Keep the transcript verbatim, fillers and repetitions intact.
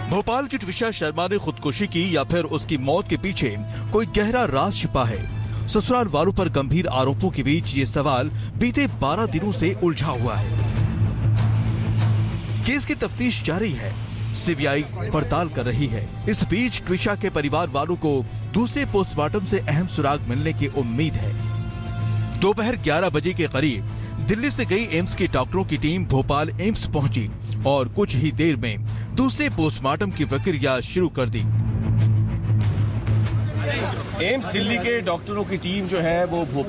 भोपाल की ट्विशा शर्मा ने खुदकुशी की या फिर उसकी मौत के पीछे कोई गहरा राज छिपा है? ससुराल वालों पर गंभीर आरोपों के बीच ये सवाल बीते बारह दिनों से उलझा हुआ है। केस की तफ्तीश जारी है, सीबीआई पड़ताल कर रही है। इस बीच ट्विशा के परिवार वालों को दूसरे पोस्टमार्टम से अहम सुराग मिलने की उम्मीद है। दोपहर ग्यारह बजे के करीब दिल्ली से गई एम्स की डॉक्टरों की टीम भोपाल एम्स पहुंची और कुछ ही देर में दूसरे पोस्टमार्टम की प्रक्रिया शुरू कर दी। एम्स दिल्ली के डॉक्टरों की टीम जो है वो भोपाल